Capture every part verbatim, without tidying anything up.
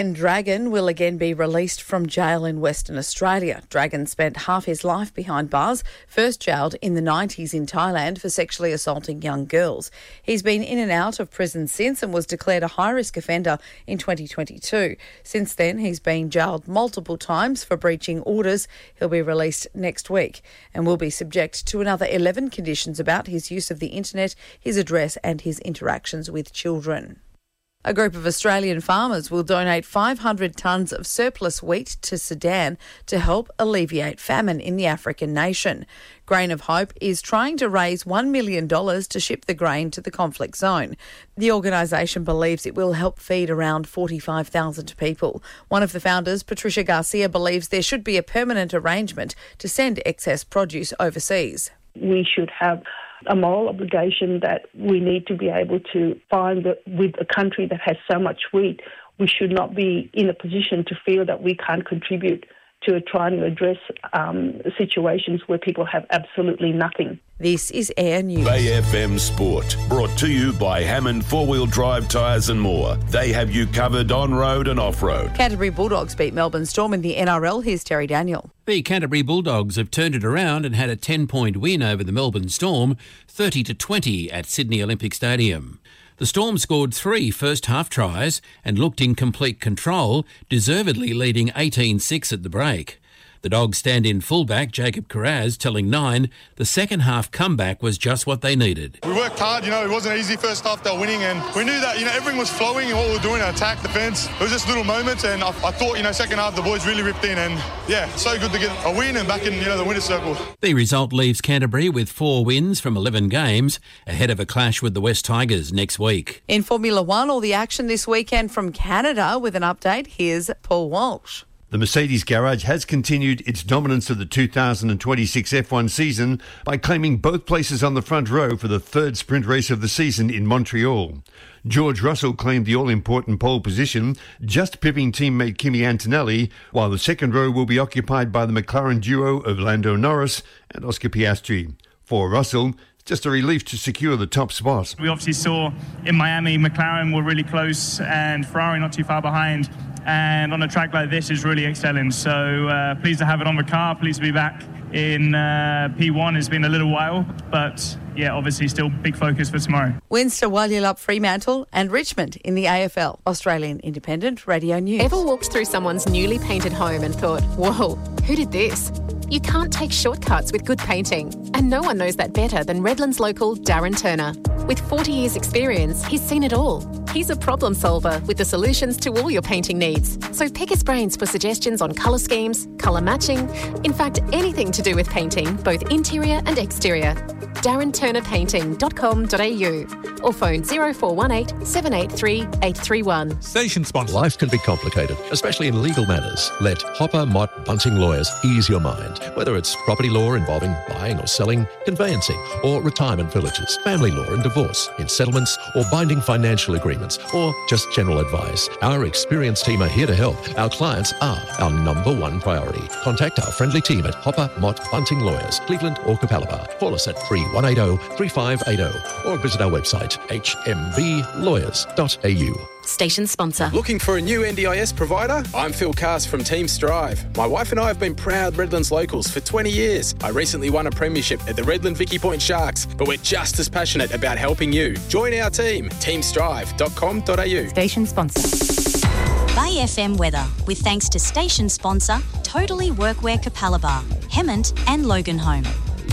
And Dragon will again be released from jail in Western Australia. Dragon spent half his life behind bars, first jailed in the nineties in Thailand for sexually assaulting young girls. He's been in and out of prison since and was declared a high-risk offender in twenty twenty-two. Since then, he's been jailed multiple times for breaching orders. He'll be released next week and will be subject to another eleven conditions about his use of the internet, his address and his interactions with children. A group of Australian farmers will donate five hundred tonnes of surplus wheat to Sudan to help alleviate famine in the African nation. Grain of Hope is trying to raise one million dollars to ship the grain to the conflict zone. The organisation believes it will help feed around forty-five thousand people. One of the founders, Patricia Garcia, believes there should be a permanent arrangement to send excess produce overseas. We should have a moral obligation that we need to be able to find that with a country that has so much wheat, we should not be in a position to feel that we can't contribute to trying to address um, situations where people have absolutely nothing. This is Air News. Bay F M Sport, brought to you by Hammond Four-Wheel Drive Tyres and more. They have you covered on-road and off-road. Canterbury Bulldogs beat Melbourne Storm in the N R L. Here's Terry Daniel. The Canterbury Bulldogs have turned it around and had a ten-point win over the Melbourne Storm, thirty to twenty at Sydney Olympic Stadium. The Storm scored three first-half tries and looked in complete control, deservedly leading eighteen six at the break. The Dogs stand-in fullback Jacob Carraz telling Nine the second-half comeback was just what they needed. We worked hard, you know, it wasn't easy first half, they were winning, and we knew that, you know, everything was flowing in what we were doing, attack, defence. It was just little moments, and I, I thought, you know, second half the boys really ripped in, and yeah, so good to get a win and back in, you know, the winner's circle. The result leaves Canterbury with four wins from eleven games, ahead of a clash with the West Tigers next week. In Formula One, all the action this weekend from Canada. With an update, here's Paul Walsh. The Mercedes Garage has continued its dominance of the two thousand twenty-six F one season by claiming both places on the front row for the third sprint race of the season in Montreal. George Russell claimed the all-important pole position, just pipping teammate Kimi Antonelli, while the second row will be occupied by the McLaren duo of Lando Norris and Oscar Piastri. For Russell, it's just a relief to secure the top spot. We obviously saw in Miami, McLaren were really close and Ferrari not too far behind. And on a track like this is really excelling. So uh, pleased to have it on the car, pleased to be back in uh, P one. It's been a little while, but yeah, obviously still big focus for tomorrow. Winster, Walyalup, Fremantle and Richmond in the A F L. Australian Independent Radio News. Ever walked through someone's newly painted home and thought, whoa, who did this? You can't take shortcuts with good painting. And no one knows that better than Redlands local Darren Turner. With forty years experience, he's seen it all. He's a problem solver with the solutions to all your painting needs. So pick his brains for suggestions on colour schemes, colour matching, in fact, anything to do with painting, both interior and exterior. darren turner painting dot com dot a u or phone zero four one eight, seven eight three, eight three one. Station sponsor. Life can be complicated, especially in legal matters. Let Hopper Mott Bunting Lawyers ease your mind. Whether it's property law involving buying or selling, conveyancing, or retirement villages, family law and divorce, in settlements or binding financial agreements, or just general advice, our experienced team are here to help. Our clients are our number one priority. Contact our friendly team at Hopper Mott Bunting Lawyers, Cleveland or Capalaba. Call us at three one eight zero, three five eight zero or visit our website h m b lawyers dot a u. Station sponsor. Looking for a new N D I S provider? I'm Phil Cast from Team Strive. My wife and I have been proud Redlands locals for twenty years. I recently won a premiership at the Redland Vicky Point Sharks, but we're just as passionate about helping you. Join our team, team strive dot com dot a u. Station sponsor. Bay F M weather, with thanks to station sponsor Totally Workwear Capalaba, Hemmant and Loganholme.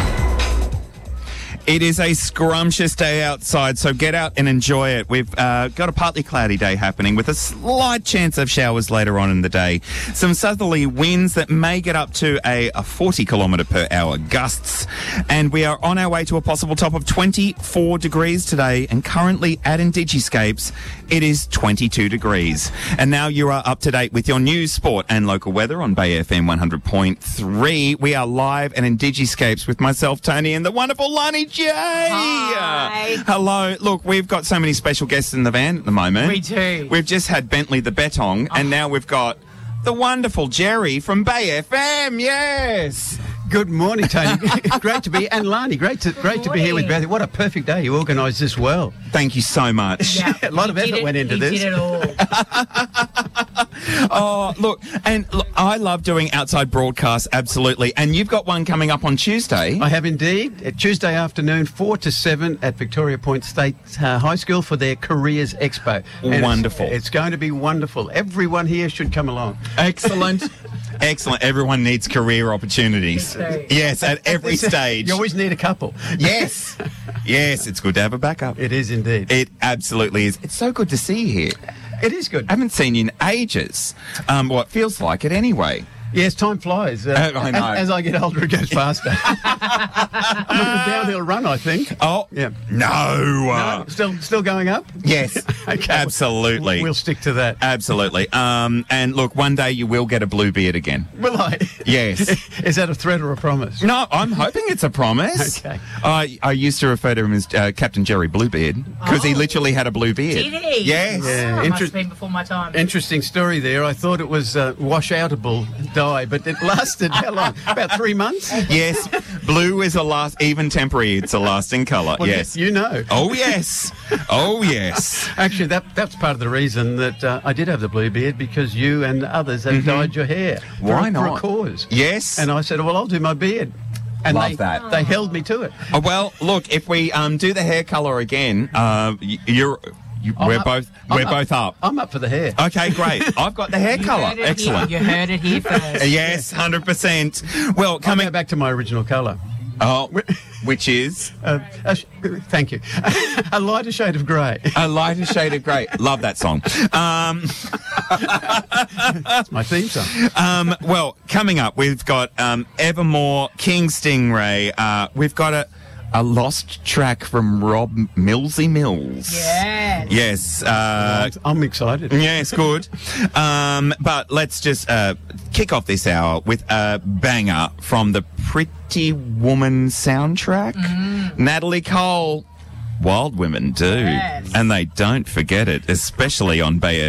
It is a scrumptious day outside, so get out and enjoy it. We've uh, got a partly cloudy day happening with a slight chance of showers later on in the day. Some southerly winds that may get up to a, a forty kilometre per hour gusts. And we are on our way to a possible top of twenty-four degrees today. And currently at Indigiscapes, it is twenty-two degrees. And now you are up to date with your news, sport and local weather on Bay F M one hundred point three. We are live at Indigiscapes with myself, Tony, and the wonderful Lonnie J. Hi. Hello. Look, we've got so many special guests in the van at the moment. We do. We've just had Bentley the Betong, oh. and now we've got the wonderful Jerry from Bay F M. Yes. Good morning, Tony. Great to be, and Lani, great to great to be here with Beth. What a perfect day. You organised this well. Thank you so much. Yeah, a lot of effort it, went into he this. Did it all. Oh, look, and look, I love doing outside broadcasts, absolutely. And you've got one coming up on Tuesday. I have indeed. Uh, Tuesday afternoon, four to seven at Victoria Point State uh, High School for their Careers Expo. And Wonderful. It's, it's going to be wonderful. Everyone here should come along. Excellent. Excellent. Everyone needs career opportunities. Yes, at every stage. You always need a couple. Yes. Yes, it's good to have a backup. It is indeed. It absolutely is. It's so good to see you here. It is good. I haven't seen you in ages. Um, well, it feels like it anyway. Yes, time flies. Uh, Uh, I know. As, as I get older, it goes faster. I'm on a downhill run, I think. Oh, yeah. No. No, still, still going up. Yes, Okay. absolutely. We'll, we'll stick to that. Absolutely. Um, and look, one day you will get a blue beard again. Will I? Yes. Is that a threat or a promise? No, I'm hoping it's a promise. Okay. I I used to refer to him as uh, Captain Jerry Bluebeard because he Oh. literally had a blue beard. Did he? Yes. Yeah, Oh, must inter- have been before my time. Interesting story there. I thought it was uh, wash-outable dye, but it lasted how long? About three months? Yes. Blue is a last, even temporary, it's a lasting colour. Well, yes. You know. Oh, yes. Oh, yes. Actually, that that's part of the reason that uh, I did have the blue beard, because you and others had dyed your hair. For, Why a- not? For a cause. Yes. And I said, well, I'll do my beard. And Love they, that. They held me to it. Oh, well, look, if we um, do the hair colour again, uh, y- you're... You, I'm we're up. both I'm we're up. both up. I'm up for the hair. Okay, great. I've got the hair You colour. heard it Excellent. Here. You heard it here first. Yes, one hundred percent. Well, I'll coming go back to my original colour. Oh, which is Uh, a sh- thank you. A lighter shade of grey. a lighter shade of grey. Love that song. Um, That's my theme song. um, well, coming up, we've got um, Evermore, King Stingray. Uh, we've got a a lost track from Rob Millsy Mills. Yes. Yes. Uh, I'm excited. Yes, good. Um, but let's just uh, kick off this hour with a banger from the Pretty Woman soundtrack. Natalie Cole. Wild women do. Yes. And they don't forget it, especially on Bay